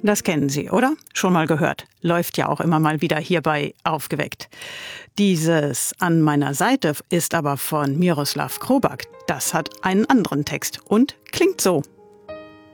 Das kennen Sie, oder? Schon mal gehört. Läuft ja auch immer mal wieder hier bei Aufgeweckt. Dieses An meiner Seite ist aber von Miroslav Krobak. Das hat einen anderen Text und klingt so.